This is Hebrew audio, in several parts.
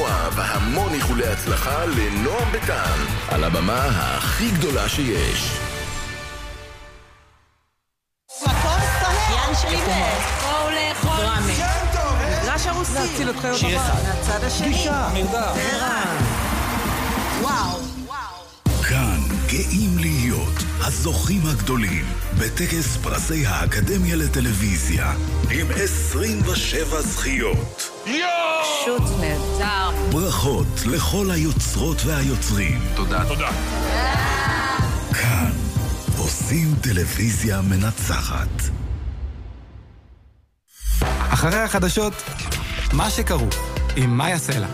תנועה והמון איחולי הצלחה לנועם ביטן על הבמה הכי גדולה שיש. בואו לאכול מגרש הרוסי שיר אחד מהצד השני וואו כאן גאים להיות הזוכים הגדולים בטקס פרסי האקדמיה לטלוויזיה עם 27 זכיות. פשוט נהדר. ברכות לכל היוצרות והיוצרים. תודה. כאן עושים טלוויזיה מנצחת. אחרי החדשות, מה שקרו עם מאיה סלע.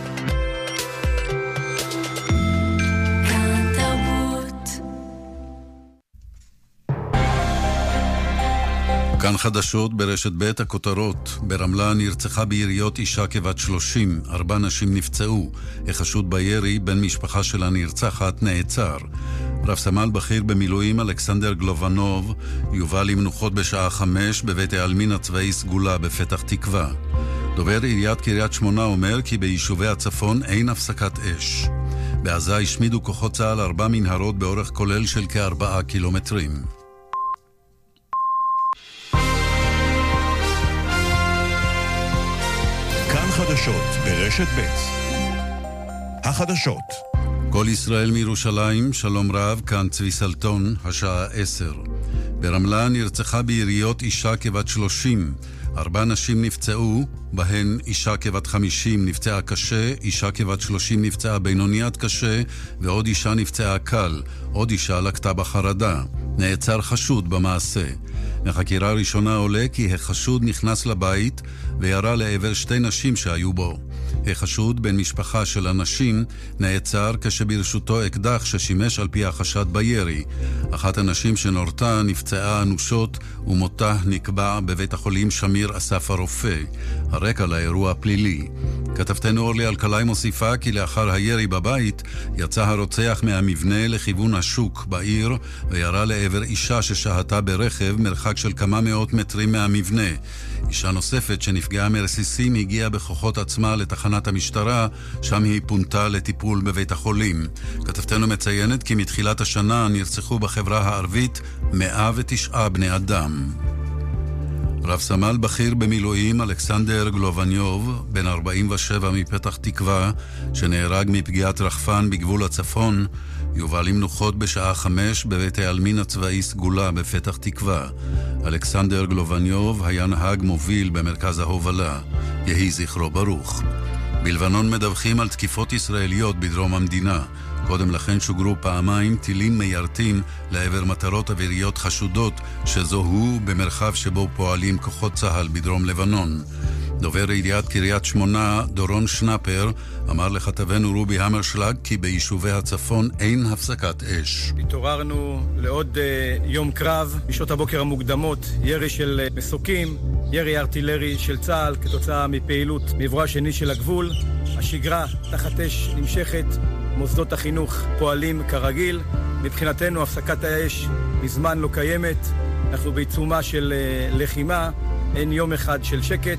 כאן חדשות ברשת ב' הכותרות. ברמלה נרצחה ביריות אישה כבת 30, 4 נשים נפצעו. החשוד בירי בן משפחה של הנרצחת נעצר. רב סמל בכיר במילואים אלכסנדר גלובנוב יובא למנוחות בשעה 5 בבית העלמין הצבאי סגולה בפתח תקווה. דובר עיריית קריית שמונה אומר כי ביישובי הצפון אין הפסקת אש. בעזה השמידו כוחות צה"ל 4 מנהרות באורך כולל של כ4 קילומטרים. כאן חדשות ברשת ב' החדשות. כל ישראל מירושלים, שלום רב, כאן צבי סלטון, השעה 10. ברמלה נרצחה ביריות אישה כבת 30. 4 נשים נפצעו, בהן אישה כבת 50 נפצעה קשה, אישה כבת 30 נפצעה בינוניית קשה, ועוד אישה נפצעה קל. עוד אישה לקטה בחרדה. נעצר חשוד במעשה. מחקירה ראשונה עולה כי החשוד נכנס לבית וירה לעבר 2 נשים שהיו בו. החשוד בן משפחה של הנשים נעצר כשברשותו אקדח ששימש על פי החשד בירי. אחת הנשים שנורתה נפצעה אנושות ומותה נקבע בבית החולים שמיר אסף הרופא. הרקע לאירוע פלילי. כתבתנו אורלי אלקלעי מוסיפה כי לאחר הירי בבית יצא הרוצח מהמבנה לכיוון השוק בעיר וירה לעבר אישה ששהתה ברכב מרחק של כמה מאות מטרים מהמבנה. אישה נוספת שנפגעה מרסיסים הגיעה בכוחות עצמה לתחנת המשטרה, שם היא פונתה לטיפול בבית החולים. כתבתנו מציינת כי מתחילת השנה נרצחו בחברה הערבית 109 בני אדם. רב סמל בכיר במילואים אלכסנדר גלובניוב, בן 47 מפתח תקווה, שנהרג מפגיעת רחפן בגבול הצפון, יובא למנוחות בשעה 5 בבית העלמין הצבאי סגולה בפתח תקווה. אלכסנדר גלובניוב היה נהג מוביל במרכז ההובלה. יהי זכרו ברוך. בלבנון מדווחים על תקיפות ישראליות בדרום המדינה. קודם לכן שוגרו פעמיים טילים מיירטים לעבר מטרות אוויריות חשודות שזוהו במרחב שבו פועלים כוחות צה"ל בדרום לבנון. דובר עיריית קריית שמונה, דורון שנפר, אמר לכתבנו רובי המרשלג כי ביישובי הצפון אין הפסקת אש. התעוררנו לעוד יום קרב, בשעות הבוקר המוקדמות, ירי של מסוקים, ירי ארטילרי של צה"ל כתוצאה מפעילות מעברו השני של הגבול. השגרה תחת אש נמשכת, מוסדות החינוך פועלים כרגיל. מבחינתנו הפסקת האש מזמן לא קיימת, אנחנו בעיצומה של לחימה, אין יום אחד של שקט.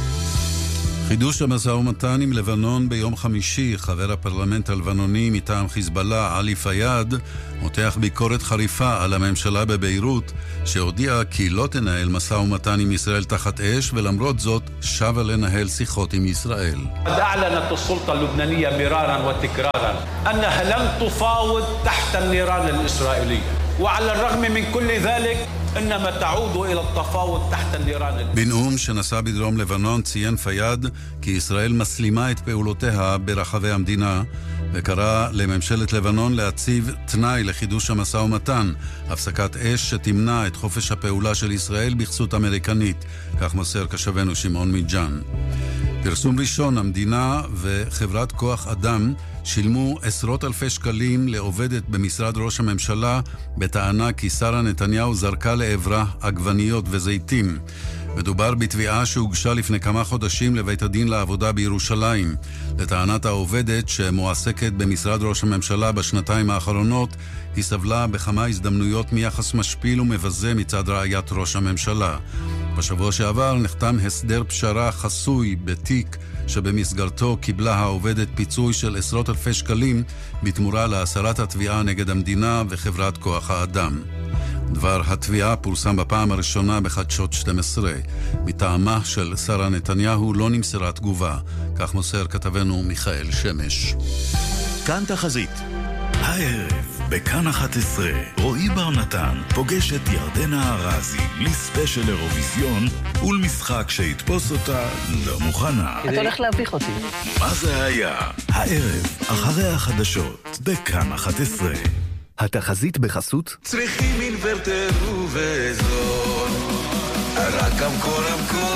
חידוש המשא ומתן עם לבנון ביום חמישי. חבר הפרלמנט הלבנוני מטעם חיזבאללה עלי פיאד מותח ביקורת חריפה על הממשלה בביירות שהודיעה כי לא תנהל משא ומתן עם ישראל תחת אש, ולמרות זאת שבה לנהל שיחות עם ישראל. أعلنت السلطة اللبنانية مرارا وتكرارا أنها لم تفاوض تحت النيران الإسرائيلية وعلى الرغم من كل ذلك إنما تعود إلى التفاوض تحت النيران. בנאום שנשא בדרום לבנון ציין פיאד כי ישראל מסלימה את פעולותיה ברחבי המדינה וקרא לממשלת לבנון להציב תנאי לחידוש המשא ומתן, הפסקת אש שתמנע את חופש הפעולה של ישראל בחסות אמריקנית, כך מוסר כשבנו שמעון מיג'אן. פרסום ראשון, המדינה וחברת כוח אדם שילמו עשרות אלפי שקלים לעובדת במשרד ראש הממשלה בטענה כי שרה נתניהו זרקה לעברה עגבניות וזיתים. מדובר בתביעה שהוגשה לפני כמה חודשים לבית הדין לעבודה בירושלים. לטענת העובדת שמועסקת במשרד ראש הממשלה בשנתיים האחרונות, היא סבלה בכמה הזדמנויות מיחס משפיל ומבזה מצד רעיית ראש הממשלה. בשבוע שעבר נחתם הסדר פשרה חסוי בתיק שבמסגרתו קיבלה העובדת פיצוי של עשרות אלפי שקלים בתמורה להסרת התביעה נגד המדינה וחברת כוח האדם. דבר התביעה פורסם בפעם הראשונה בחדשות 12. מטעמה של שרה נתניהו לא נמסרה תגובה, כך מוסר כתבנו מיכאל שמש. כאן תחזית. הערב בכאן 11 רועי בר נתן פוגש את ירדנה ארזי לספיישל אירוויזיון ולמשחק שיתפוס אותה לא מוכנה. אתה הולך להביך אותי. מה זה היה? הערב אחרי החדשות בכאן 11. התחזית בחסות צריכים אינוורטר ובזול, רק המקור.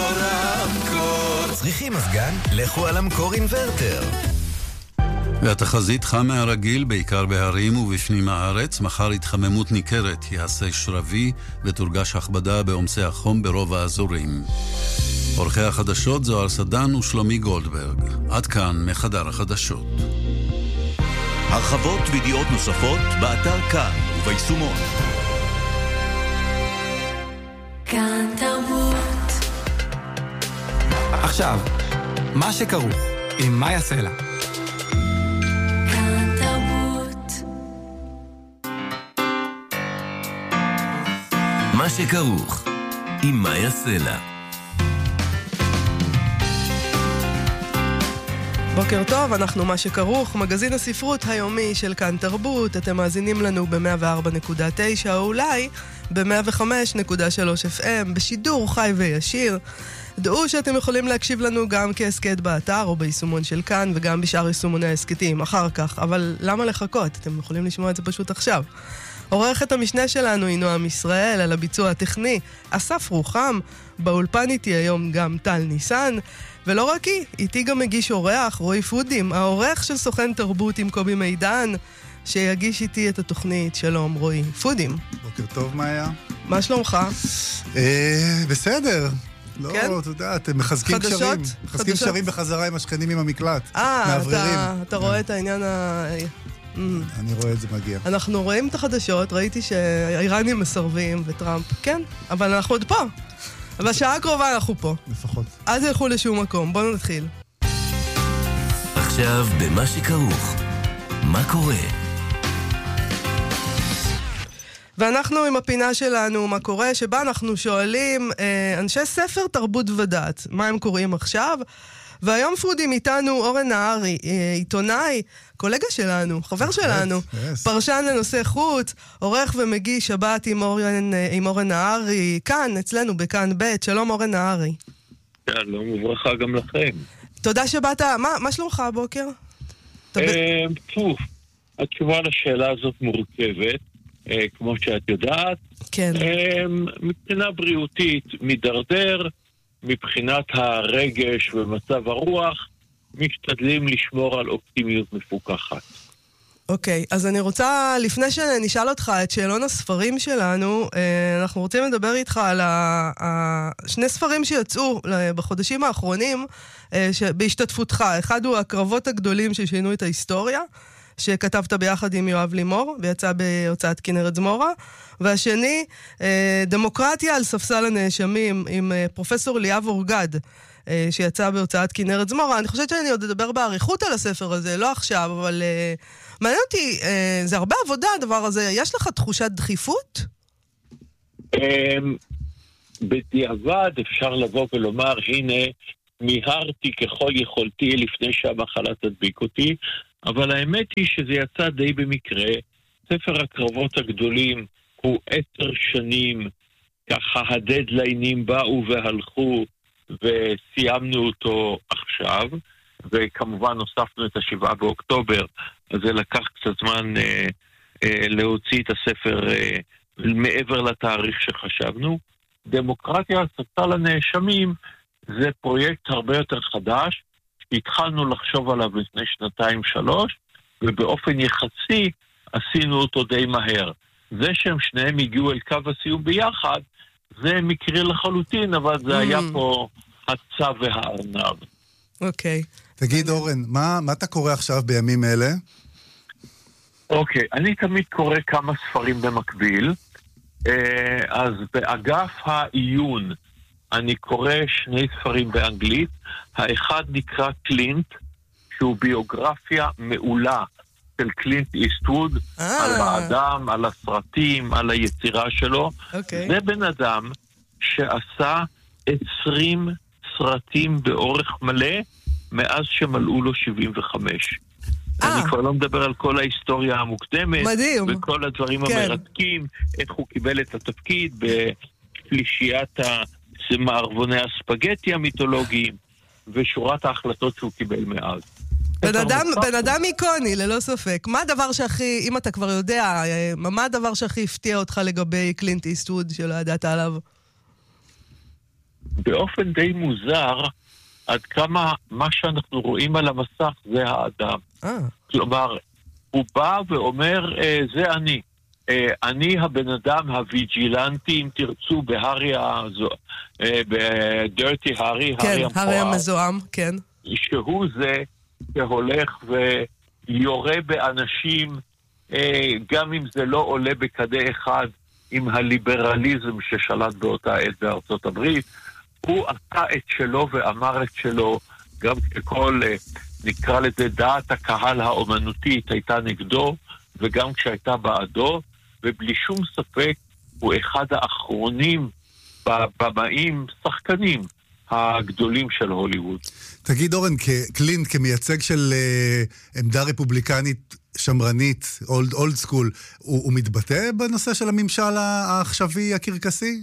צריכים מזגן? לכו על המקור אינוורטר. והתחזית חם מהרגיל בעיקר בהרים ובפנים הארץ. מחר התחממות ניכרת, יעשה שרבי ותורגש הכבדה בעומסי החום ברוב האזורים. עורכי החדשות זוהר סדן ושלומי גולדברג. עד כאן מחדר החדשות. הרחבות וידיעות נוספות באתר כאן וביישומון. כאן תרבות. עכשיו, מה שכרוך עם מאיה סלע. כאן תרבות. מה שכרוך עם מאיה סלע. בוקר טוב, אנחנו מה שכרוך, מגזין הספרות היומי של כאן תרבות. אתם מאזינים לנו ב-104.9 או אולי ב-105.3 FM בשידור חי וישיר. דעו שאתם יכולים להקשיב לנו גם כהסקט באתר או ביישומון של כאן וגם בשאר יישומוני ההסקטים אחר כך, אבל למה לחכות? אתם יכולים לשמוע את זה פשוט עכשיו. עורכת המשנה שלנו היא נועם ישראל, על הביצוע הטכני אסף רוחם, באולפן איתי היום גם טל ניסן, ולא רק היא, איתי גם מגיש אורח, רועי פודים, העורך של סוכן תרבות עם קובי מידן, שיגיש איתי את התוכנית. שלום רועי פודים. בוקר טוב מאיה. מה שלומך? בסדר. לא, כן? אתה יודע, אתם מחזקים קשרים. מחזקים קשרים בחזרה עם השכנים עם המקלט. אתה רואה את העניין אני רואה את זה מגיע. אנחנו רואים את החדשות, ראיתי שהאיראנים מסרבים וטראמפ, כן, אבל אנחנו עוד פה. בשעה הקרובה אנחנו פה. לפחות. אז ילכו לשום מקום, בואו נתחיל. עכשיו במה שכרוך. מה קורה? ואנחנו עם הפינה שלנו, מה קורה, שבה אנחנו שואלים אנשי ספר תרבות ודעת, מה הם קוראים עכשיו? והיום פודים איתנו אורן נהרי, עיתונאי, קולגה שלנו, חבר שלנו, פרשן לנושא חוץ, עורך ומגיש שבת עם אורן נהרי, כאן, אצלנו בכאן ב'. שלום אורן נהרי. שלום וברכה גם לכם. תודה שבאת, מה שלומך הבוקר? התשובה לשאלה הזאת מורכבת, כמו שאת יודעת. כן. מבחינה בריאותית מדרדר, מבחינת הרגש ומצב הרוח, משתדלים לשמור על אופטימיות מפוקחת. אוקיי, אז אני רוצה, לפני שנשאל אותך את שאלון הספרים שלנו, אנחנו רוצים לדבר איתך על שני ספרים שיצאו בחודשים האחרונים בהשתתפותך. אחד הוא הקרבות הגדולים ששינו את ההיסטוריה, שכתבת ביחד עם יואב לימור, ויצא בהוצאת כנרת זמורה, והשני, דמוקרטיה על ספסל הנאשמים, עם פרופסור ליאב אורגד, שיצא בהוצאת כנרת זמורה. אני חושבת שאני עוד אדבר בעריכות על הספר הזה, לא עכשיו, אבל מעניין אותי, זה הרבה עבודה הדבר הזה. יש לך תחושת דחיפות? בדיעבד אפשר לבוא ולומר, הנה, מיהרתי ככל יכולתי לפני שהמחלה תדביק אותי, אבל האמת היא שזה יצא די במקרה. ספר הקרבות הגדולים הוא 10 שנים, ככה הדדליינים באו והלכו, וסיימנו אותו עכשיו, וכמובן הוספנו את 7 באוקטובר, אז זה לקח קצת זמן להוציא את הספר מעבר לתאריך שחשבנו. דמוקרטיה על ספסל הנאשמים זה פרויקט הרבה יותר חדש, התחלנו לחשוב עליו לפני 2-3, ובאופן יחסי עשינו אותו די מהר. זה שהם שניהם הגיעו אל קו הסיום ביחד, זה מקרי לחלוטין, אבל זה היה פה הצה והארנב. אוקיי. תגיד אורן, מה אתה קורא עכשיו בימים אלה? אוקיי, אני תמיד קורא כמה ספרים במקביל, אז באגף העיון אני קורא 2 ספרים באנגלית. האחד נקרא קלינט, שהוא ביוגרפיה מעולה של קלינט איסטווד, על האדם, על הסרטים, על היצירה שלו. זה בן אדם שעשה 20 סרטים באורך מלא, מאז שמלאו לו 75. אני כבר לא מדבר על כל ההיסטוריה המוקדמת. מדהים. וכל הדברים המרתקים, איך הוא קיבל את התפקיד בשלישיית מערבוני הספגטי המיתולוגיים, ושורת ההחלטות שהוא קיבל מאז. בן אדם איקוני, ללא ספק. מה הדבר שהכי, אם אתה כבר יודע, מה הדבר שהכי הפתיע אותך לגבי קלינט איסטווד שלא ידעת עליו? באופן די מוזר, עד כמה מה שאנחנו רואים על המסך זה האדם. כלומר, הוא בא ואומר, זה אני. אני הבן אדם הוויג'ילנטי, אם תרצו, בדרטי הארי, כן, הארי המזוהם, כן. שהוא זה שהולך ויורה באנשים, גם אם זה לא עולה בקנה אחד עם הליברליזם ששלט באותה עת בארצות הברית. הוא עשה את שלו ואמר את שלו, גם כשכל, נקרא לזה, דעת הקהל האומנותית הייתה נגדו, וגם כשהייתה בעדו, ובלי שום ספק הוא אחד האחרונים בבמאים, שחקנים הגדולים של הוליווד. תגיד אורן, קלינט כמייצג של עמדה רפובליקנית שמרנית, אולד סקול, הוא מתבטא בנושא של הממשל העכשווי הקרקסי?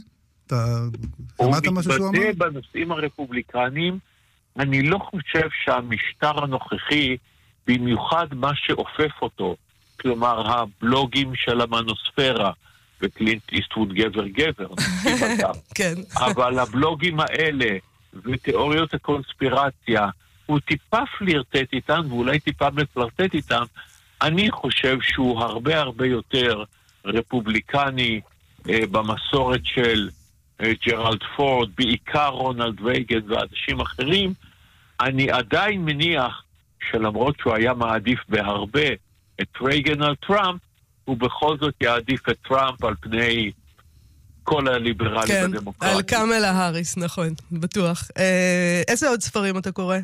הוא מתבטא בנושאים הרפובליקניים. אני לא חושב שהמשטר הנוכחי, במיוחד מה שאופף אותו, כלומר הבלוגים של המנוספירה, וקלינט איסטווד גבר, כן. אבל הבלוגים האלה ותיאוריות הקונספירציה, הוא טיפה פלירטט איתם, ואולי טיפה מפלרטט איתם. אני חושב שהוא הרבה הרבה יותר רפובליקני במסורת של ג'רלד פורד, בעיקר רונלד רייגן ואנשים אחרים. אני עדיין מניח שלמרות שהוא היה מעדיף בהרבה את רייגן על טראמפ, הוא בכל זאת יעדיף את טראמפ על פני כל הליברלים הדמוקרטיים. כן, על קמלה האריס, נכון, בטוח. איזה עוד ספרים אתה קורא?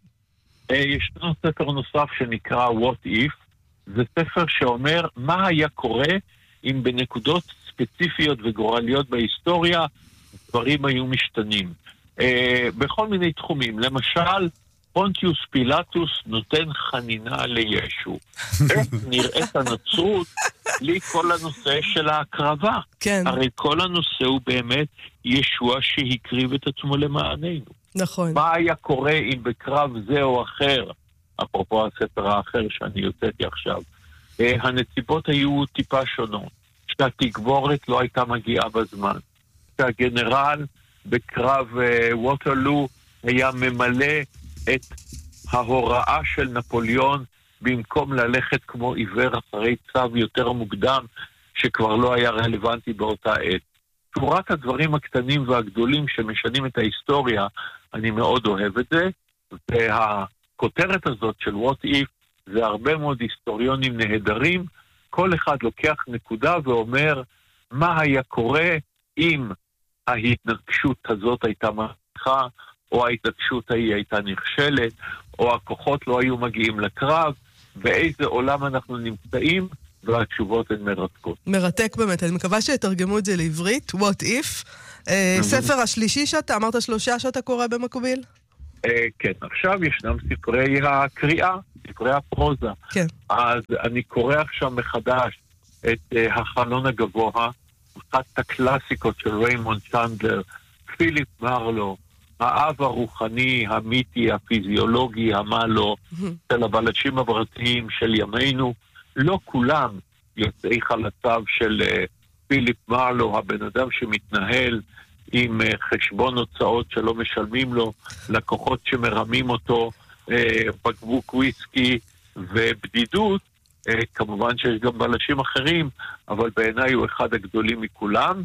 ישנו ספר נוסף שנקרא What If. זה ספר שאומר מה היה קורה אם בנקודות ספציפיות וגורליות בהיסטוריה דברים היו משתנים. בכל מיני תחומים. למשל, פונטיוס פילטוס נותן חנינה לישו. איך נראית הנצרות בלי כל הנושא של ההקרבה? כן. הרי כל הנושא הוא באמת ישוע שהקריב את עצמו למעננו. נכון. מה היה קורה אם בקרב זה או אחר, אפרופו הספר האחר שאני יוצאתי עכשיו, הנציבות היו טיפה שונות, שהתגבורת לא הייתה מגיעה בזמן, שהגנרל בקרב ווטרלו היה ממלא את ההוראה של נפוליאון במקום ללכת כמו עיוור אחרי צו יותר מוקדם שכבר לא היה רלוונטי באותה עת. שורת הדברים הקטנים והגדולים שמשנים את ההיסטוריה, אני מאוד אוהב את זה, והכותרת הזאת של What If זה הרבה מאוד היסטוריונים נהדרים, כל אחד לוקח נקודה ואומר מה היה קורה אם ההתנגשות הזאת הייתה מצליחה, או ההתנגשות ההיא הייתה נכשלת, או הכוחות לא היו מגיעים לקרב, באיזה עולם אנחנו נמצאים, והתשובות הן מרתקות. מרתק באמת, אני מקווה שיתרגמו את זה לעברית, What If. ספר השלישי שאתה, אמרת 3 שאתה קורא במקביל? כן, עכשיו ישנם ספרי הקריאה, ספרי הפרוזה. כן. אז אני קורא עכשיו מחדש את החלון הגבוה, אחת הקלאסיקות של ריימונד צ'נדלר, פיליפ מרלו, האב הרוחני, המיתי, הפיזיולוגי, המלו, של הבלשים הברתיים של ימינו. לא כולם יוצאי חלציו של פיליפ מרלו, הבן אדם שמתנהל עם חשבון הוצאות שלא משלמים לו, לקוחות שמרמים אותו, בקבוק וויסקי ובדידות. כמובן שיש גם בלשים אחרים, אבל בעיניי הוא אחד הגדולים מכולם.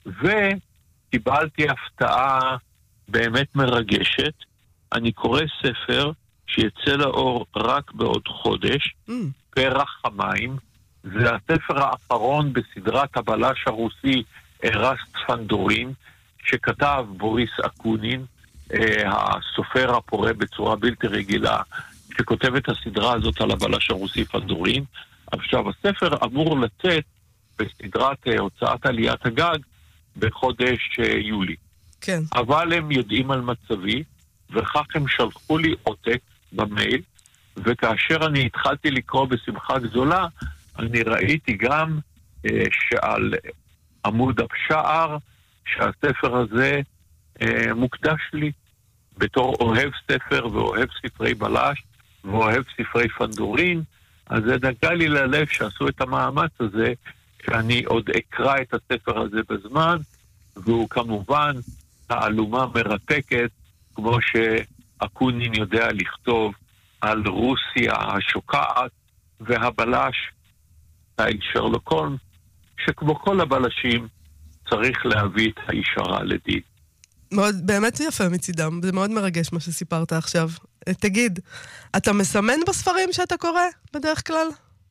וקיבלתי הפתעה באמת מרגשת. אני קורא ספר שיצא לאור רק בעוד חודש, פרח המים. זה הספר האחרון בסדרת הבלש הרוסי ארסט פנדורין, שכתב בוריס אקונין, הסופר הפורה בצורה בלתי רגילה, שכותב את הסדרה הזאת על הבלש הרוסי פנדורין. עכשיו, הספר אמור לצאת בסדרת הוצאת עליית הגג בחודש יולי. כן. אבל הם יודעים על מצבי, וכך הם שלחו לי עותק במייל, וכאשר אני התחלתי לקרוא בשמחה גדולה, אני ראיתי גם שעל עמוד השער, שהספר הזה מוקדש לי, בתור אוהב ספר ואוהב ספרי בלש, ואוהב ספרי פנדורין, אז זה נגע לי ללב שעשו את המאמץ הזה, שאני עוד אקרא את הספר הזה בזמן, והוא כמובן תעלומה מרתקת, כמו שאקונין יודע לכתוב על רוסיה השוקעת, והבלש, טייל שרלוק הולמס, שכמו כל הבלשים, צריך להביא את הישרה לדין. מאוד, באמת יפה מצידם, זה מאוד מרגש מה שסיפרת עכשיו. תגיד, אתה מסמן בספרים שאתה קורא בדרך כלל?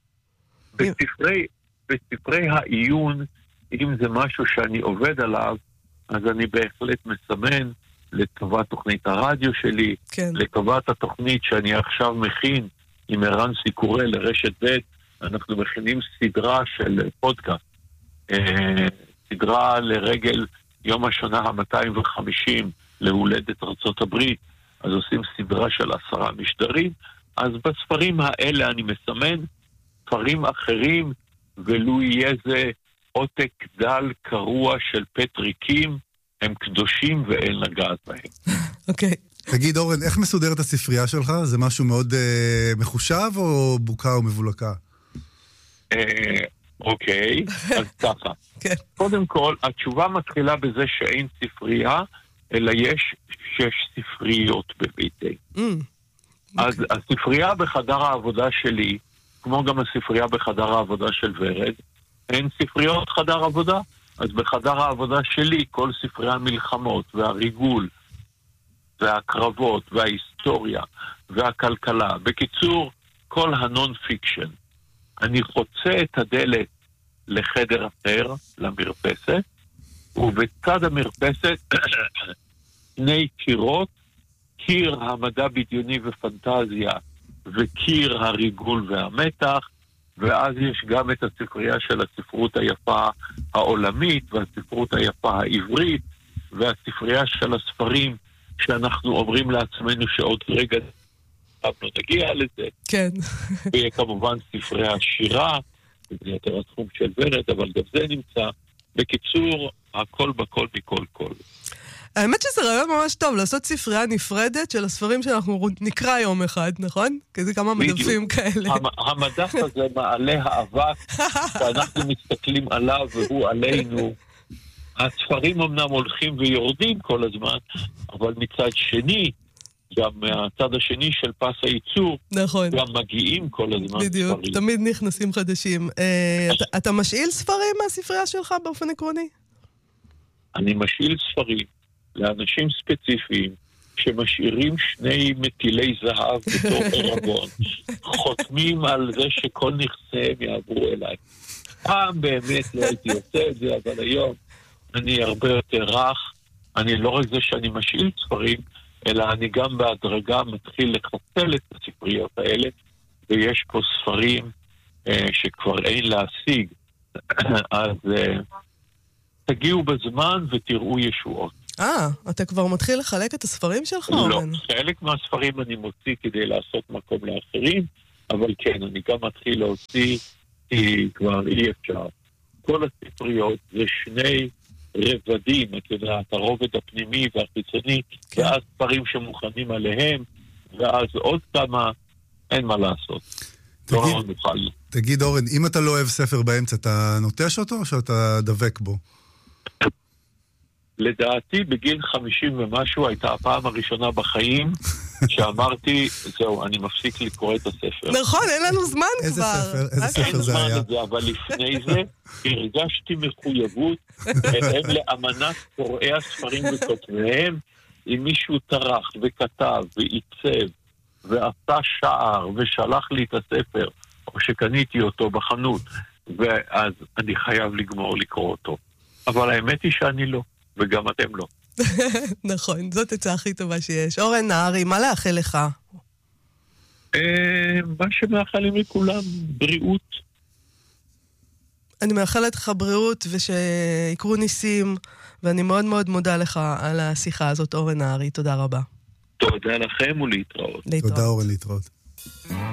בספרי העיון, אם זה משהו שאני עובד עליו, אז אני בהחלט מסמן לטובת תוכנית הרדיו שלי, כן. לטובת התוכנית שאני עכשיו מכין עם ערן סיקורל לרשת ב', אנחנו מכינים סדרה של פודקאסט, סדרה לרגל יום השנה ה-250 להולדת ארצות הברית, אז עושים סדרה של 10 משדרים, אז בספרים האלה אני מסמן ספרים אחרים, ולו יהיה זה עותק דל קרוע של פטריקים, הם קדושים ואין לגעת בהם. אוקיי. תגיד אורן, איך מסודרת הספרייה שלך? זה משהו מאוד מחושב או בוקה או מבולקה? אוקיי, אז ככה. קודם כל, התשובה מתחילה בזה שאין ספרייה, אלא יש 6 ספריות בביתי. אז הספרייה בחדר העבודה שלי, כמו גם הספרייה בחדר העבודה של ורד, אין ספריות חדר עבודה. אז בחדר העבודה שלי, כל ספרי המלחמות והריגול, והקרבות, וההיסטוריה, והכלכלה, בקיצור, כל הנון פיקשן. אני חוצה את הדלת לחדר אחר, למרפסת, ובצד המרפסת שני קירות, קיר המדע בדיוני ופנטזיה, וקיר הריגול והמתח, ואז יש גם את הספרייה של הספרות היפה העולמית, והספרות היפה העברית, והספרייה של הספרים שאנחנו אומרים לעצמנו שעוד רגע נגיע לזה. כן. ויהיה כמובן ספרי השירה, זה יותר התחום של ורד, אבל גם זה נמצא. בקיצור, הכל בכל מכל כל. האמת שזה רעיון ממש טוב, לעשות ספרייה נפרדת של הספרים שאנחנו נקרא יום אחד, נכון? כי זה כמה מדפים כאלה. המדף הזה מעלה האבק, ואנחנו מסתכלים עליו והוא עלינו. הספרים אמנם הולכים ויורדים כל הזמן, אבל מצד שני, גם מהצד השני של פס הייצור, נכון. גם מגיעים כל הזמן בדיוק, ספרים. תמיד נכנסים חדשים. אתה משאיל ספרים מהספרייה שלך באופן עקרוני? אני משאיל ספרים לאנשים ספציפיים שמשאירים 2 מטילי זהב בתור ערבון, חותמים על זה שכל נכסיהם יעברו אליי. פעם באמת לא הייתי עושה את זה, אבל היום אני הרבה יותר רך. אני לא רק זה שאני משאיל ספרים, אלא אני גם בהדרגה מתחיל לחסל את הספריות האלה, ויש פה ספרים שכבר אין להשיג. אז תגיעו בזמן ותראו ישועות. אתה כבר מתחיל לחלק את הספרים שלך? לא, חלק מהספרים אני מוציא כדי לעשות מקום לאחרים, אבל כן, אני גם מתחיל להוציא, כי כבר אי אפשר. כל הספריות זה 2 רבדים, את יודעת, הרובד הפנימי והחיצוני, כן. ואז ספרים שמוכנים עליהם, ואז עוד כמה, אין מה לעשות. תגיד אורן, אם אתה לא אוהב ספר באמצע, אתה נוטש אותו או שאתה דבק בו? לדעתי, בגיל 50 ומשהו, הייתה הפעם הראשונה בחיים שאמרתי, זהו, אני מפסיק לקרוא את הספר. נכון, אין לנו זמן כבר. איזה ספר זה היה? אבל לפני זה, הרגשתי מחויבות, בהתאם לאמנת קוראי הספרים וכותביהם, אם מישהו טרח וכתב ועיצב, ועשה שער ושלח לי את הספר, או שקניתי אותו בחנות, ואז אני חייב לגמור לקרוא אותו. אבל האמת היא שאני לא. וגם אתם לא. נכון, זאת הצעה הכי טובה שיש. אורן נהרי, מה לאחל לך? מה שמאחלים לכולם, בריאות. אני מאחלת לך בריאות ושיקרו ניסים, ואני מאוד מאוד מודה לך על השיחה הזאת, אורן נהרי. תודה רבה. תודה לכם ולהתראות. תודה אורן, להתראות.